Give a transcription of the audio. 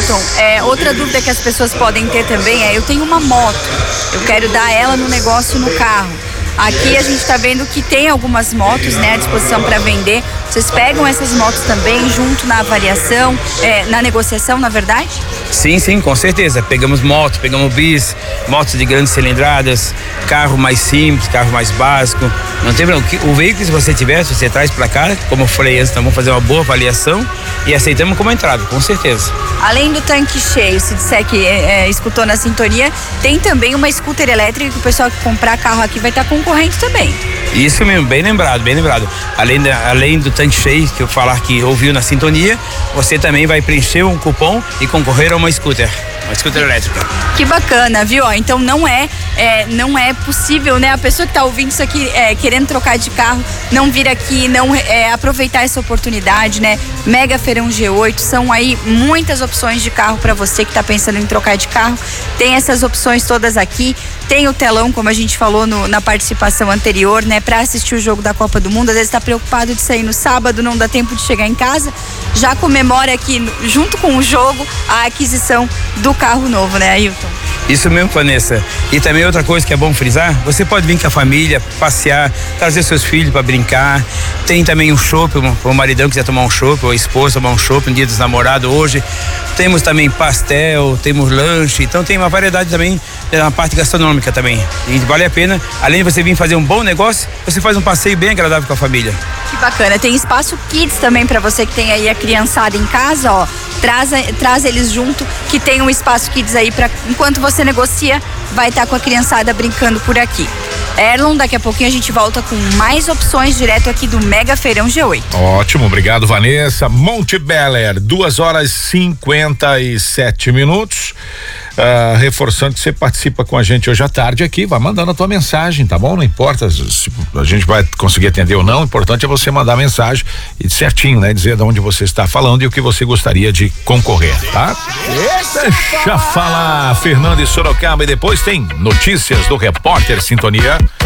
Ailton, outra dúvida que as pessoas podem ter também eu tenho uma moto, eu quero dar ela no negócio no carro. Aqui a gente está vendo que tem algumas motos, né, à disposição para vender. Vocês pegam essas motos também junto na avaliação, na negociação, na verdade? Sim, com certeza. Pegamos moto, pegamos bis, motos de grandes cilindradas, carro mais simples, carro mais básico. Não tem problema. O veículo que você tiver, você traz para cá, como eu falei antes, então vamos fazer uma boa avaliação e aceitamos como entrada, com certeza. Além do tanque cheio, se disser que escutou na sintonia, tem também uma scooter elétrica que o pessoal que comprar carro aqui vai estar concorrente também. Isso mesmo, bem lembrado. Além do tanque cheio, que eu falar que ouviu na sintonia, você também vai preencher um cupom e concorrer a uma scooter elétrica. Que bacana, viu? Então não é possível, né? A pessoa que tá ouvindo isso aqui querendo trocar de carro, não vir aqui, não aproveitar essa oportunidade, né? Mega Feirão G8, são aí muitas opções de carro para você que tá pensando em trocar de carro. Tem essas opções todas aqui. Tem o telão, como a gente falou na participação anterior, né? Para assistir o jogo da Copa do Mundo. Às vezes tá preocupado de sair no sábado, não dá tempo de chegar em casa. Já comemora aqui, junto com o jogo, a aquisição do carro novo, né, Ailton? Isso mesmo, Vanessa. E também outra coisa que é bom frisar, você pode vir com a família, passear, trazer seus filhos para brincar. Tem também um chopp, o maridão quiser tomar um chopp, ou a esposa tomar um chopp no dia dos namorados hoje. Temos também pastel, temos lanche, então tem uma variedade também na parte gastronômica também. E vale a pena, além de você vir fazer um bom negócio, você faz um passeio bem agradável com a família. Que bacana, tem espaço kids também para você que tem aí a criançada em casa, ó. Traz eles junto, que tem um espaço kids aí para enquanto você negocia, vai estar com a criançada brincando por aqui. Erlon, daqui a pouquinho a gente volta com mais opções direto aqui do Mega Feirão G8. Ótimo, obrigado, Vanessa. Monte Beller, 2h57. Reforçando que você participa com a gente hoje à tarde aqui, vai mandando a tua mensagem, tá bom? Não importa se a gente vai conseguir atender ou não, o importante é você mandar a mensagem e certinho, né? Dizer de onde você está falando e o que você gostaria de concorrer, tá? Deixa falar, Fernando e Sorocaba, e depois tem notícias do Repórter Sintonia.